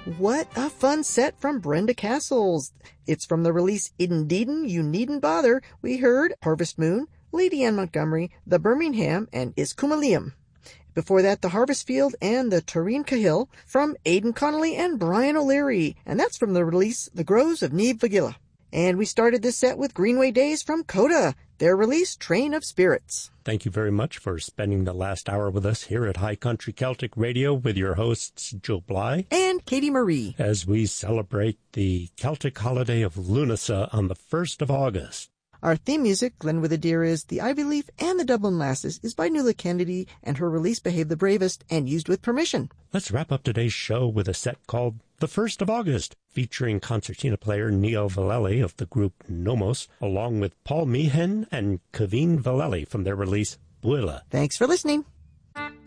What a fun set from Brenda Castles. It's from the release Idden You Needn't Bother. We heard Harvest Moon, Lady Anne Montgomery, The Birmingham, and Iscumalium. Before that, The Harvest Field and The Tureen Cahill from Aidan Connolly and Brian O'Leary. And that's from the release The Groves of Niamh Vagilla. And we started this set with Greenway Days from Coda, their release Train of Spirits. Thank you very much for spending the last hour with us here at High Country Celtic Radio with your hosts Joe Bly and Katie Marie as we celebrate the Celtic holiday of Lunasa on the 1st of August. Our theme music, Glen with a Deer Is, The Ivy Leaf, and The Dublin Lasses, is by Nuala Kennedy and her release Behave the Bravest and used with permission. Let's wrap up today's show with a set called The 1st of August, featuring concertina player Neil Vallely of the group Nomos, along with Paul Meehan and Kevin Vallely from their release Buila. Thanks for listening.